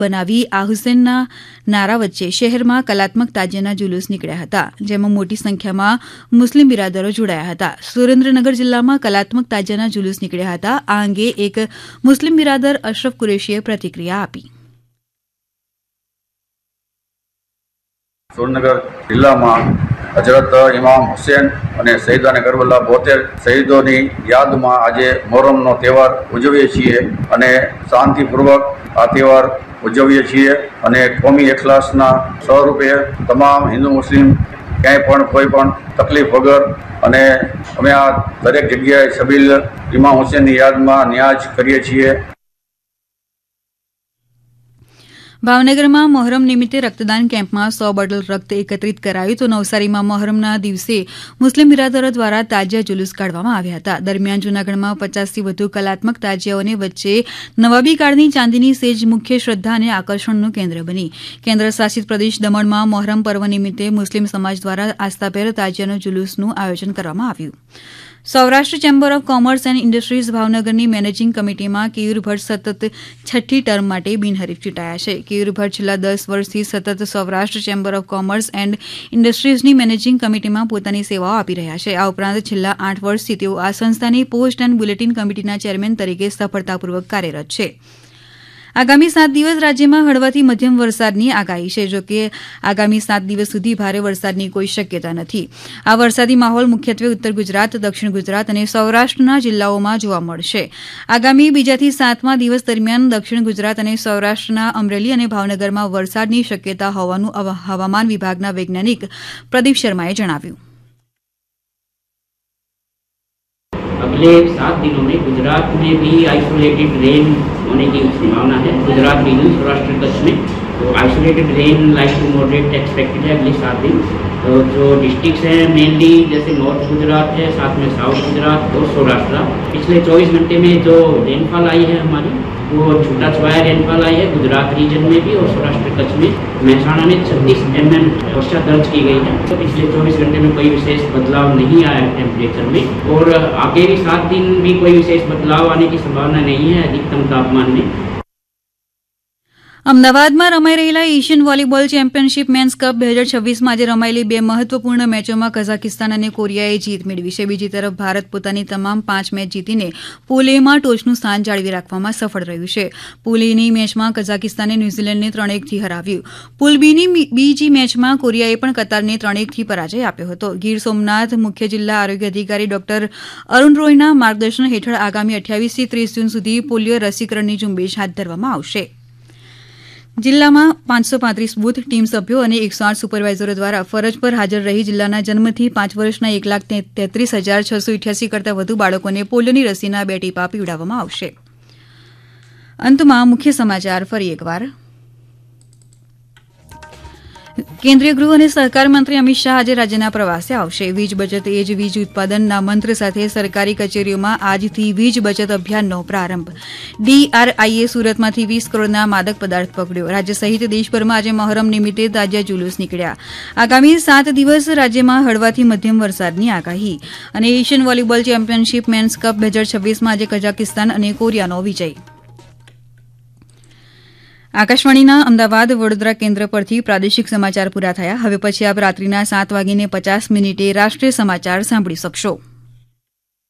બનાવી આ હુસેનના નારા વચ્ચે શહેરમાં કલાત્મક તાજિયાના જુલુસ નીકળ્યા હતા, જેમાં મોટી સંખ્યામાં મુસ્લિમ બિરાદરો જોડાયા હતા. સુરેન્દ્રનગર જિલ્લામાં કલાત્મક તાજિયાના જુલુસ નીકળ્યા હતા. આ અંગે એક મુસ્લિમ બિરાદર અશરફ કુરેશીએ પ્રતિક્રિયા આપી. સુરેન્દ્રનગર જિલ્લામાં હજરત ઇમામ હુસેન અને શહીદાને કરબલા 72 શહીદોની યાદમાં આજે મોહરમનો તહેવાર ઉજવીએ છીએ અને શાંતિપૂર્વક આ તહેવાર ઉજવીએ છીએ અને કોમી એખલાસના સ્વરૂપે તમામ હિન્દુ મુસ્લિમ ક્યાંય પણ કોઈ પણ તકલીફ વગર અને અમે આ દરેક જગ્યાએ સબીલ ઇમામ હુસેનની યાદમાં ન્યાજ કરીએ છીએ. ભાવનગરમાં મોહરમ નિમિત્તે રક્તદાન કેમ્પમાં 100 બોટલ રક્ત એકત્રિત કરાયું તો નવસારીમાં મોહરમના દિવસે મુસ્લિમ બિરાદરો દ્વારા તાજિયા જુલુસ કાઢવામાં આવ્યા હતા. દરમિયાન જૂનાગઢમાં 50થી વધુ કલાત્મક તાજિયાઓની વચ્ચે નવાબી કાળની ચાંદીની સેજ મુખ્ય શ્રદ્ધા અને આકર્ષણનું કેન્દ્ર બની. કેન્દ્ર શાસિત પ્રદેશ દમણમાં મોહરમ પર્વ નિમિત્તે મુસ્લિમ સમાજ દ્વારા આસ્થાભેર તાજિયાનો જુલુસનું આયોજન કરવામાં આવ્યું. Saurashtra chamber of commerce and industries ભાવનગરની મેનેજિંગ કમિટીમાં કેયુર ભટ્ટ સતત 6ઠ્ઠી ટર્મ માટે બિનહરીફ ચૂંટાયા છે. કેયુર ભટ્ટ છેલ્લા 10 વર્ષથી સતત Saurashtra chamber of commerce and ઇન્ડસ્ટ્રીઝની managing કમિટીમાં પોતાની સેવાઓ આપી રહ્યા છે. આ ઉપરાંત છેલ્લા 8 વર્ષથી તેઓ આ સંસ્થાની પોસ્ટ એન્ડ બુલેટિન કમિટીના ચેરમેન તરીકે સફળતાપૂર્વક કાર્યરત છે. આગામી 7 દિવસ રાજ્યમાં હળવાથી મધ્યમ વરસાદની આગાહી છે. જોકે આગામી 7 દિવસ સુધી ભારે વરસાદની કોઈ શક્યતા નથી. આ વરસાદી માહોલ મુખ્યત્વે ઉત્તર ગુજરાત, દક્ષિણ ગુજરાત અને સૌરાષ્ટ્રના જિલ્લાઓમાં જોવા મળશે. આગામી 2 થી 7મા દિવસ દરમિયાન દક્ષિણ ગુજરાત અને સૌરાષ્ટ્રના અમરેલી અને ભાવનગરમાં વરસાદની શક્યતા હોવાનું હવામાન વિભાગના વૈજ્ઞાનિક પ્રદીપ શર્માએ જણાવ્યું. अगले 7 दिनों में गुजरात में भी आइसोलेटेड रेन होने की संभावना है. गुजरात रीजन सौराष्ट्र कच्छ में तो isolated rain light to moderate expected है अगले 7 दिन. तो जो डिस्ट्रिक्ट्स हैं मेनली जैसे नॉर्थ गुजरात है, साथ में साउथ गुजरात और सौराष्ट्र. पिछले 24 घंटे में जो रेनफॉल आई है हमारी वो छूटा छवाया रेनफॉल आई है गुजरात रीजन में भी और सौराष्ट्र कच्छ में. महसाणा में 36 mm वर्षा दर्ज की गई है. तो पिछले 24 घंटे में कोई विशेष बदलाव नहीं आया है टेम्परेचर में और आगे भी 7 दिन भी कोई विशेष बदलाव आने की संभावना नहीं है अधिकतम तापमान में. અમદાવાદમાં રમાઈ રહેલા Asian volleyball championship men's cup 2026માં આજે રમાયેલી 2 મહત્વપૂર્ણ મેચોમાં કઝાકિસ્તાન અને કોરિયાએ જીત મેળવી છે. બીજી તરફ ભારત પોતાની તમામ 5 મેચ જીતીને પૂલ એમાં ટોચનું સ્થાન જાળવી રાખવામાં સફળ રહ્યું છે. પૂલ એની મેચમાં કઝાકિસ્તાને ન્યૂઝીલેન્ડને 3-1થી હરાવ્યું. પૂલ બીની બીજી મેચમાં કોરિયાએ પણ કતારને 3-1થી પરાજય આપ્યો હતો. ગીર સોમનાથ મુખ્ય જિલ્લા આરોગ્ય અધિકારી ડોક્ટર અરુણ રોયના માર્ગદર્શન હેઠળ આગામી 28 થી 30 જૂન સુધી પોલિયો રસીકરણની ઝુંબેશ હાથ ધરવામાં આવશે. જિલ્લામાં 535 બૂથ ટીમ સભ્યો અને 108 સુપરવાઇઝરો દ્વારા ફરજ પર હાજર રહી જિલ્લાના જન્મથી 5 વર્ષના 1,33,688 કરતાં વધુ બાળકોને પોલિયોની રસીના 2 ટીપા પીવડાવવામાં આવશે. અંતમાં મુખ્ય સમાચાર ફરી એકવાર. કેન્દ્રીય ગૃહ અને સહકાર મંત્રી અમિત શાહ આજે રાજ્યના પ્રવાસે આવશે. વીજ બચત એ જ વીજ ઉત્પાદનના મંત્ર સાથે સરકારી કચેરીઓમાં આજથી વીજ બચત અભિયાનનો પ્રારંભ. DRIએ સુરતમાંથી 20 કરોડના માદક પદાર્થ પકડ્યો. રાજ્ય સહિત દેશભરમાં આજે મહોરમ નિમિત્તે તાજિયા જુલુસ નીકળ્યા. આગામી 7 દિવસ રાજ્યમાં હળવાથી મધ્યમ વરસાદની આગાહી. અને Asian volleyball championship men's cup 2026માં આજે કઝાકિસ્તાન અને કોરિયાનો વિજય. આકાશવાણીના અમદાવાદ વડોદરા કેન્દ્ર પરથી પ્રાદેશિક સમાચાર પૂરા થયા. હવે પછી આપ રાત્રિના 7:50 રાષ્ટ્રીય સમાચાર સાંભળી શકશો.